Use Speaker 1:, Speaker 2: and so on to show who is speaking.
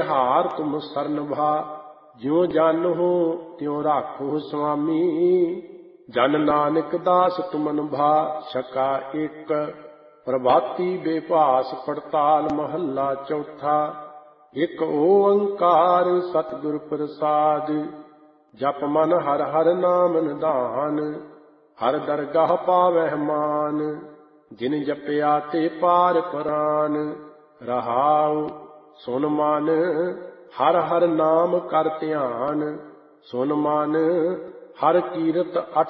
Speaker 1: हार तुम सरन भा, ज्यों जानो त्यों राखो स्वामी। जन नानक दास तुमन भा, छका एक प्रभाती बेपास पड़ताल। महला चौथा। एक ओंकार सतगुर प्रसाद, जप मन हर हर नाम निधान। हर दरगाह पावह मान, जिन जपया ते पार परान। रहाउ सुन मन हर हर नाम कर ध्यान, सुन मन हर कीरत अठ